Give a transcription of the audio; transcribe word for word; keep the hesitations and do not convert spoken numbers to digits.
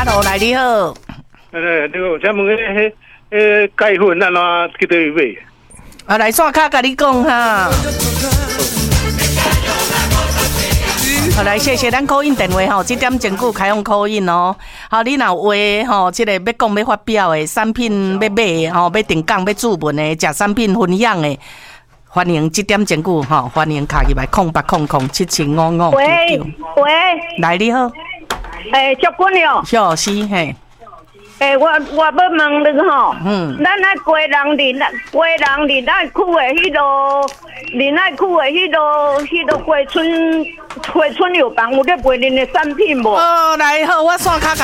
，Hello， 来你好。 呃，你好，请问迄迄迄钙粉安怎去倒位买？ 啊，来线卡甲你讲哈。好，来谢谢咱 call in 电话吼，这点前久开放 call in 哦。好，你若有话吼，这个要讲要发表的产品要买吼，要定岗要注文的，食产品分享的，欢迎这点前久吼，欢迎卡入来空八空空七七五五。 喂喂， 来你好， 诶，小姑娘， 小是嘿。 诶，我我要问你吼， 嗯， 咱那规人伫那规人伫那区的迄落，伫那区的迄落迄落花春花春药房有咧卖恁的产品无？ 哦，来好，我线卡甲